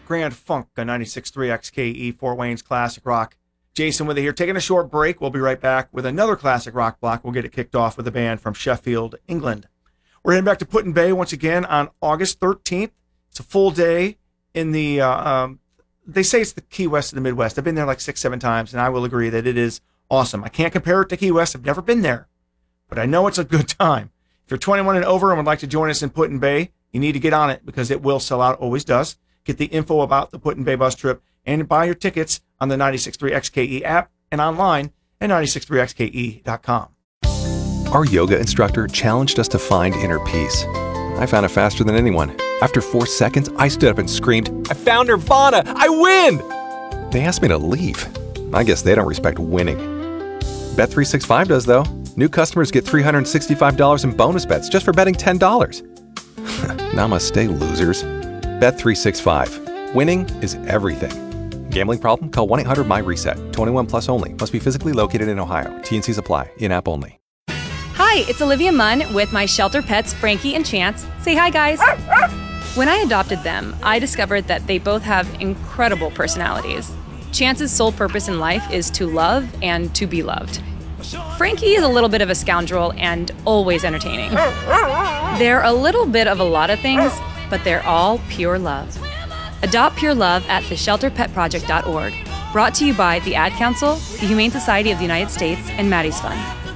Grand Funk on 96.3 XKE, Fort Wayne's Classic Rock. Jason with it here, taking a short break. We'll be right back with another classic rock block. We'll get it kicked off with a band from Sheffield, England. We're heading back to Put-in-Bay once again on August 13th. It's a full day in the, they say it's the Key West of the Midwest. I've been there like 6-7 times, and I will agree that it is awesome. I can't compare it to Key West. I've never been there, but I know it's a good time. If you're 21 and over and would like to join us in Put-in-Bay, you need to get on it because it will sell out, always does. Get the info about the Put-in-Bay bus trip and buy your tickets on the 96.3 XKE app and online at 96.3xke.com. Our yoga instructor challenged us to find inner peace. I found it faster than anyone. After 4 seconds, I stood up and screamed, "I found Nirvana! I win!" They asked me to leave. I guess they don't respect winning. Bet365 does, though. New customers get $365 in bonus bets just for betting $10. Namaste, losers. Bet365. Winning is everything. Gambling problem? Call 1-800-MY-RESET. 21 plus only. Must be physically located in Ohio. T&Cs apply. In-app only. Hi, it's Olivia Munn with my shelter pets, Frankie and Chance. Say hi, guys. When I adopted them, I discovered that they both have incredible personalities. Chance's sole purpose in life is to love and to be loved. Frankie is a little bit of a scoundrel and always entertaining. They're a little bit of a lot of things, but they're all pure love. Adopt pure love at theshelterpetproject.org. Brought to you by the Ad Council, the Humane Society of the United States, and Maddie's Fund.